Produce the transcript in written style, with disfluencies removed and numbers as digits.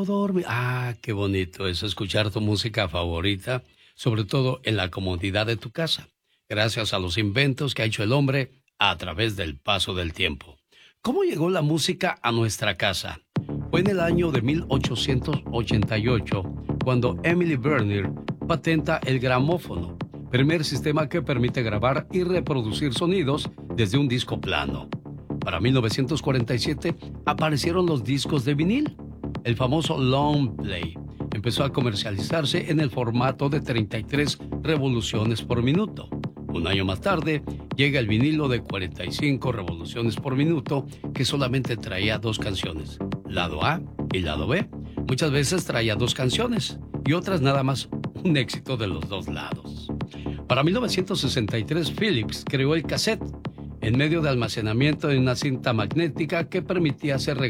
Dormir. Ah, qué bonito es escuchar tu música favorita, sobre todo en la comodidad de tu casa, gracias a los inventos que ha hecho el hombre a través del paso del tiempo. ¿Cómo llegó la música a nuestra casa? Fue en el año de 1888 cuando Emily Berner patenta el gramófono, primer sistema que permite grabar y reproducir sonidos desde un disco plano. Para 1947 aparecieron los discos de vinil. El famoso long play empezó a comercializarse en el formato de 33 revoluciones por minuto. Un año más tarde llega el vinilo de 45 revoluciones por minuto, que solamente traía dos canciones, lado A y lado B. Muchas veces traía dos canciones y otras nada más un éxito de los dos lados. Para 1963 Philips creó el cassette en medio de almacenamiento de una cinta magnética que permitía hacer